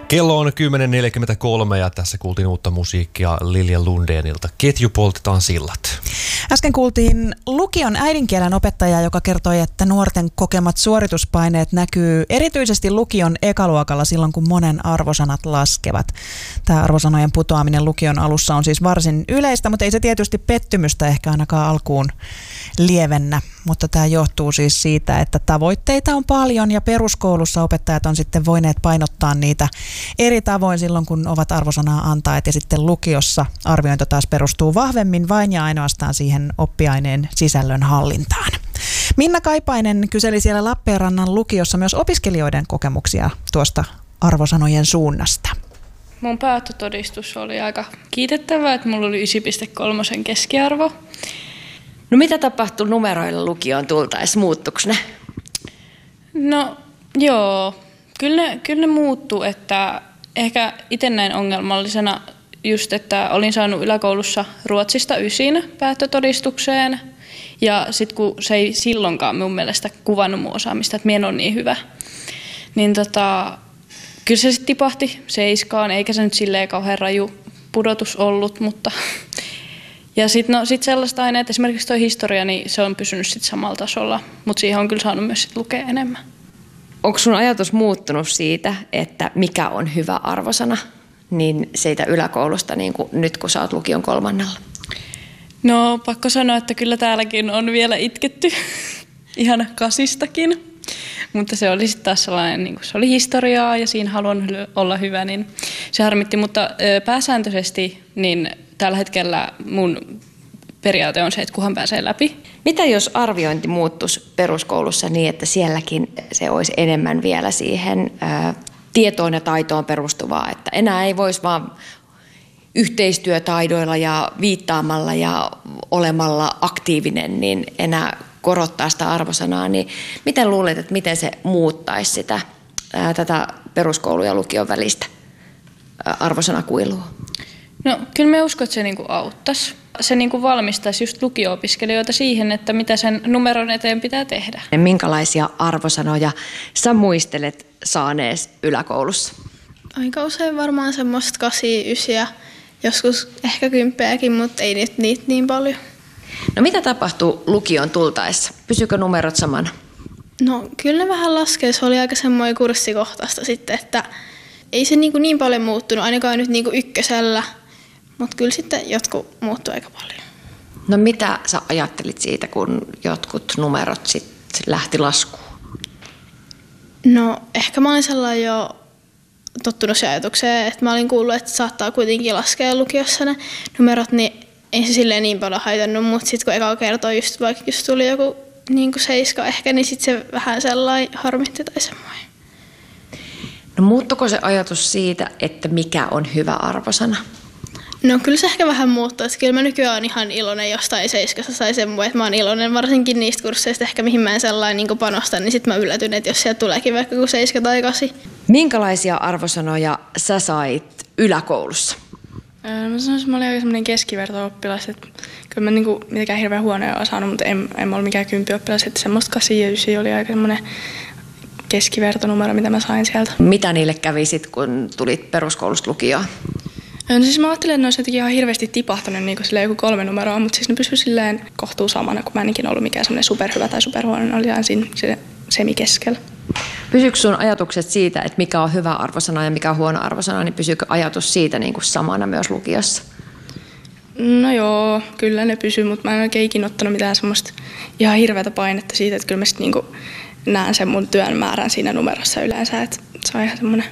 Kello on 10.43 ja tässä kuultiin uutta musiikkia Lilja Lundénilta. Ketju poltetaan sillat. Äsken kuultiin lukion äidinkielen opettajaa, joka kertoi, että nuorten kokemat suorituspaineet näkyy erityisesti lukion ekaluokalla silloin, kun monen arvosanat laskevat. Tämä arvosanojen putoaminen lukion alussa on siis varsin yleistä, mutta ei se tietysti pettymystä ehkä ainakaan alkuun lievennä. Mutta tämä johtuu siis siitä, että tavoitteita on paljon ja peruskoulussa opettajat on sitten voineet painottaa niitä eri tavoin silloin, kun ovat arvosanaa antaneet, ja sitten lukiossa arviointi taas perustuu vahvemmin vain ja ainoastaan siihen oppiaineen sisällön hallintaan. Minna Kaipainen kyseli siellä Lappeenrannan lukiossa myös opiskelijoiden kokemuksia tuosta arvosanojen suunnasta. Mun päättötodistus oli aika kiitettävä, että mulla oli 9,3 keskiarvo. No mitä tapahtui numeroilla lukioon tultaessa? Muuttuiko ne? No joo, kyllä ne muuttuu, että ehkä itse näin ongelmallisena just, että olin saanut yläkoulussa Ruotsista 9 päättötodistukseen. Ja sitten kun se ei silloinkaan mun mielestä kuvannut mun osaamista, että minä en ole niin hyvä, niin kyllä se sitten tipahti 7, eikä se nyt silleen kauhean raju pudotus ollut, mutta ja sitten sellaista aineet, esimerkiksi tuo historia, niin se on pysynyt sitten samalla tasolla, mutta siihen on kyllä saanut myös sit lukea enemmän. Onko sun ajatus muuttunut siitä, että mikä on hyvä arvosana, niin siitä yläkoulusta niin kuin nyt, kun sä oot lukion 3. No pakko sanoa, että kyllä täälläkin on vielä itketty ihan 8:stakin. Mutta se oli sitten taas sellainen, niin kuin se oli historiaa ja siinä haluan olla hyvä, niin se harmitti. Mutta pääsääntöisesti niin tällä hetkellä mun periaate on se, että kunhan pääsee läpi. Mitä jos arviointi muuttuisi peruskoulussa niin, että sielläkin se olisi enemmän vielä siihen tietoon ja taitoon perustuvaa, että enää ei voisi vaan yhteistyötaidoilla ja viittaamalla ja olemalla aktiivinen, niin enää korottaa sitä arvosanaa, niin miten luulet, että miten se muuttaisi sitä, tätä peruskoulun ja lukion välistä arvosanakuilua? No kyllä me uskon, että se niinku auttaisi. Se niinku valmistaisi just lukio-opiskelijoita siihen, että mitä sen numeron eteen pitää tehdä. Minkälaisia arvosanoja sä muistelet saanees yläkoulussa? Aika usein varmaan semmoista 8, 9, joskus ehkä 10, mutta ei niitä niin paljon. No mitä tapahtuu lukion tultaessa? Pysyykö numerot samana? No kyllä ne vähän laskee. Se oli aika semmoinen kurssikohtaista sitten, että ei se niin paljon muuttunut, ainakaan nyt niin kuin 1, mutta kyllä sitten jotkut muuttui aika paljon. No mitä sä ajattelit siitä, kun jotkut numerot sitten lähti laskuun? No ehkä mä olin sellainen jo tottunut siihen ajatukseen, että mä olin kuullut, että saattaa kuitenkin laskea lukiossa ne numerot, niin ei se silleen niin paljon haitannut, mutta sitten kun eka kertoo vaikka just tuli joku niin kuin 7 ehkä, niin sitten se vähän sellainen harmitti tai semmoinen. No muuttuiko se ajatus siitä, että mikä on hyvä arvosana? No kyllä se ehkä vähän muuttuu, että kyllä mä nykyään olen ihan iloinen jostain 7 tai semmoinen, että mä oon iloinen varsinkin niistä kursseista ehkä mihin mä en sellainen niin panostan, niin sitten mä yllätyn, että jos sieltä tuleekin vaikka 7 tai 8. Minkälaisia arvosanoja sä sait yläkoulussa? Mä sanoisin, että mä olin aika semmoinen keskiverto-oppilas, että kyllä mä niinku mitenkään hirveän huonoja osannut, mutta en mä ollut mikään 10-oppilas, että semmoista 8 ja 9 oli aika semmoinen keskivertonumero, mitä mä sain sieltä. Mitä niille kävi sitten, kun tulit peruskoulusta lukioon? No siis mä ajattelin, että ne olisi jotenkin ihan hirveästi tipahtunut niin kuin joku 3 numeroa, mutta siis ne pysyi silleen kohtuu samana, kun mä en ikinä ollut mikään semmoinen superhyvä tai superhuono, ne oli ihan siinä semikeskellä. Pysyykö sun ajatukset siitä, että mikä on hyvä arvosana ja mikä on huono arvosana, niin pysyykö ajatus siitä niin kuin samana myös lukiossa? No joo, kyllä ne pysyy, mutta mä en oikein ikinä ottanut mitään semmoista ihan hirveätä painetta siitä, että kyllä mä sitten niin näen sen mun työn määrän siinä numerossa yleensä, että se on ihan semmoinen